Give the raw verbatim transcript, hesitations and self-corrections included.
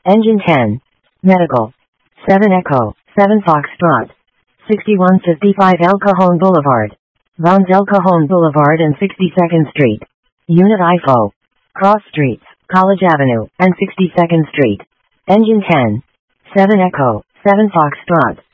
Engine ten. Medical. seven Echo, seven Foxtrot. sixty-one fifty-five El Cajon Boulevard. Vons El Cajon Boulevard and sixty-second Street. Unit I F O. Cross Streets, College Avenue, and sixty-second Street. Engine ten. seven Echo, seven Foxtrot.